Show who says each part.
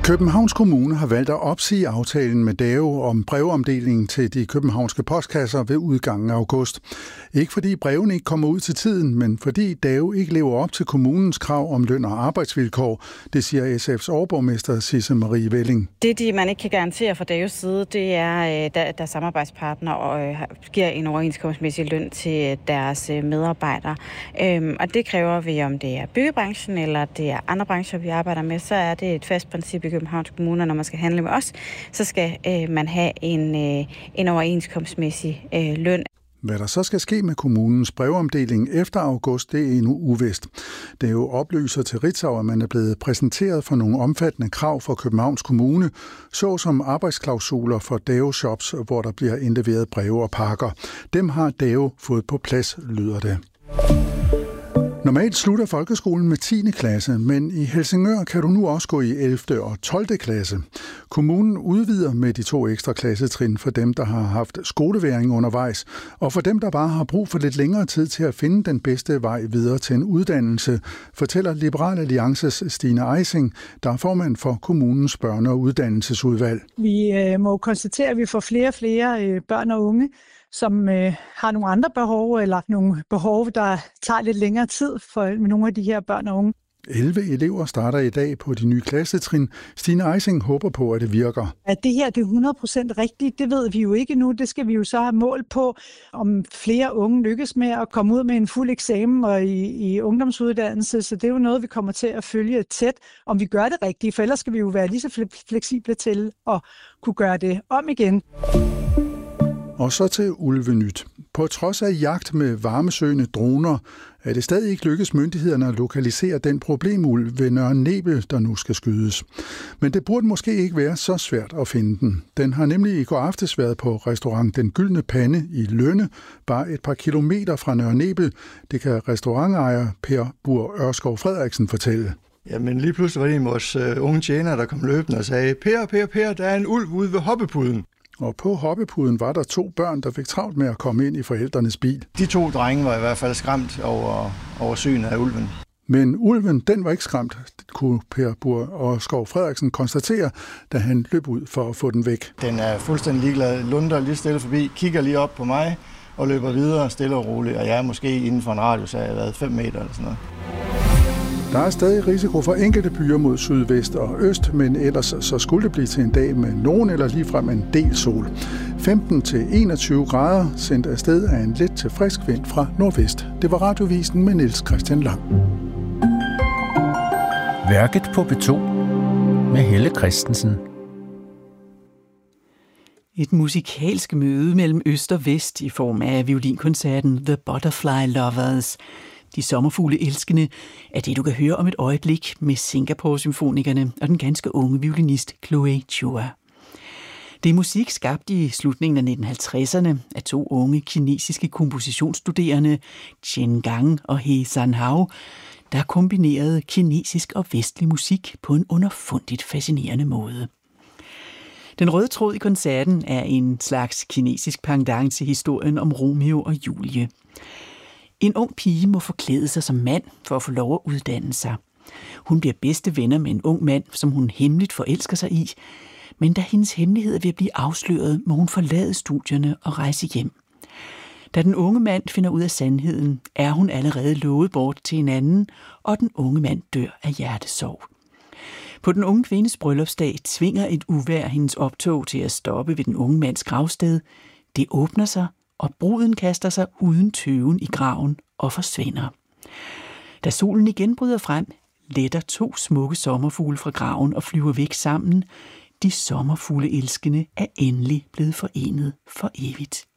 Speaker 1: Københavns Kommune har valgt at opsige aftalen med DAO om brevomdelingen til de københavnske postkasser ved udgangen af august. Ikke fordi brevene ikke kommer ud til tiden, men fordi DAO ikke lever op til kommunens krav om løn og arbejdsvilkår, det siger SF's overborgmester Sisse Marie Velling.
Speaker 2: Det, man ikke kan garantere fra DAOs side, det er, der samarbejdspartner og giver en overenskomstmæssig løn til deres medarbejdere. Og det kræver vi, om det er byggebranchen eller det er andre brancher, vi arbejder med, så er det et fast princip i Københavns Kommune, når man skal handle med os, så skal man have en overenskomstmæssig løn.
Speaker 1: Hvad der så skal ske med kommunens brevomdeling efter august, det er endnu uvist. Det er jo oplyser til Ritzau, at man er blevet præsenteret for nogle omfattende krav fra Københavns Kommune, såsom arbejdsklausuler for DAO-shops, hvor der bliver indleveret breve og pakker. Dem har DAO fået på plads, lyder det. Normalt slutter folkeskolen med 10. klasse, men i Helsingør kan du nu også gå i 11. og 12. klasse. Kommunen udvider med de 2 ekstra klassetrin for dem, der har haft skoleværing undervejs, og for dem, der bare har brug for lidt længere tid til at finde den bedste vej videre til en uddannelse, fortæller Liberal Alliances Stine Eising, der er formand for kommunens børne- og uddannelsesudvalg.
Speaker 3: Vi må konstatere, at vi får flere og flere børn og unge, som har nogle andre behov, eller nogle behov, der tager lidt længere tid for nogle af de her børn og unge.
Speaker 1: 11 elever starter i dag på de nye klassetrin. Stine Eising håber på, at det virker.
Speaker 3: At det her det er 100% rigtigt, det ved vi jo ikke nu. Det skal vi jo så have mål på, om flere unge lykkes med at komme ud med en fuld eksamen og i ungdomsuddannelse. Så det er jo noget, vi kommer til at følge tæt, om vi gør det rigtigt. For ellers skal vi jo være lige så fleksible til at kunne gøre det om igen.
Speaker 1: Og så til ulvenyt. På trods af jagt med varmesøgende droner, er det stadig ikke lykkes myndighederne at lokalisere den problemulv ved Nørre Nebel, der nu skal skydes. Men det burde måske ikke være så svært at finde den. Den har nemlig i går aftes været på restaurant Den Gyldne Pande i Lønne, bare et par kilometer fra Nørre Nebel. Det kan restaurantejer Per Bur Ørskov Frederiksen fortælle.
Speaker 4: Jamen lige pludselig var det en af vores unge tjenere, der kom løbende og sagde, Per, der er en ulv ude ved hoppepuden.
Speaker 1: Og på hoppepuden var der 2 børn, der fik travlt med at komme ind i forældrenes bil.
Speaker 4: De 2 drenge var i hvert fald skræmt over synet af ulven.
Speaker 1: Men ulven, den var ikke skræmt, kunne Per Bur Ørskov Frederiksen konstatere, da han løb ud for at få den væk.
Speaker 4: Den er fuldstændig ligeglad, lunder lige stille forbi, kigger lige op på mig og løber videre stille og roligt. Og jeg er måske inden for en radius af 5 meter eller sådan noget.
Speaker 1: Der er stadig risiko for enkelte byer mod sydvest og øst, men ellers så skulle det blive til en dag med nogen eller ligefrem en del sol. 15-21 grader sendt afsted af en let til frisk vind fra nordvest. Det var Radiovisen med Niels Christian Lang.
Speaker 5: Værket på P2 med Helle Christensen.
Speaker 6: Et musikalsk møde mellem øst og vest i form af violinkoncerten The Butterfly Lovers. De sommerfugle elskende er det, du kan høre om et øjeblik med Singapore-symfonikerne og den ganske unge violinist Chloe Chua. Det er musik skabt i slutningen af 1950'erne af 2 unge kinesiske kompositionsstuderende, Chen Gang og He San-hao, der kombinerede kinesisk og vestlig musik på en underfundigt fascinerende måde. Den røde tråd i koncerten er en slags kinesisk pendant til historien om Romeo og Julie. En ung pige må forklæde sig som mand for at få lov at uddanne sig. Hun bliver bedste venner med en ung mand, som hun hemmeligt forelsker sig i, men da hendes hemmelighed er ved at blive afsløret, må hun forlade studierne og rejse hjem. Da den unge mand finder ud af sandheden, er hun allerede lovet bort til en anden, og den unge mand dør af hjertesorg. På den unge kvindes bryllupsdag tvinger et uvejr hendes optog til at stoppe ved den unge mands gravsted. Det åbner sig, og bruden kaster sig uden tøven i graven og forsvinder. Da solen igen bryder frem, letter 2 smukke sommerfugle fra graven og flyver væk sammen. De sommerfugleelskende er endelig blevet forenet for evigt.